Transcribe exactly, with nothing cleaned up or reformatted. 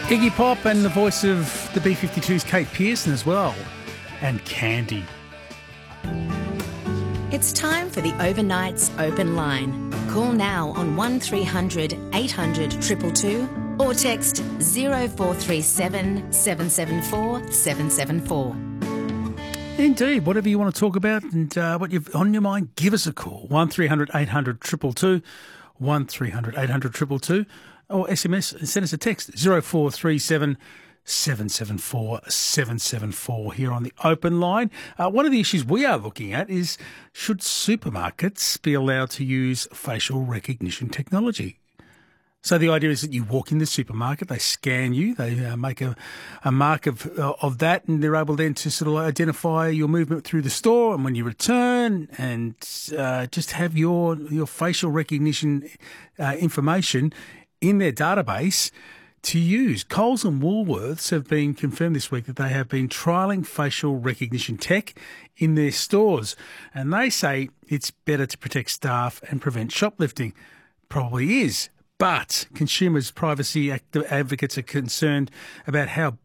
Iggy Pop and the voice of the B fifty-two's Kate Pearson as well. And Candy. It's time for the Overnight's Open Line. Call now on one three hundred eight hundred two two two or text zero four three seven seven seven four seven seven four. Indeed, whatever you want to talk about and uh, what you've on your mind, give us a call. one three hundred eight hundred two two two, one three hundred eight hundred two two two, or S M S and send us a text, zero four three seven seven seven four seven seven four here on the Open Line. Uh, one of the issues we are looking at is, should supermarkets be allowed to use facial recognition technology? So the idea is that you walk in the supermarket, they scan you, they uh, make a, a mark of uh, of that, and they're able then to sort of identify your movement through the store, and when you return, and uh, just have your your facial recognition uh, information in their database to use. Coles and Woolworths have been confirmed this week that they have been trialling facial recognition tech in their stores, and they say it's better to protect staff and prevent shoplifting. Probably is. But consumers' privacy advocates are concerned about how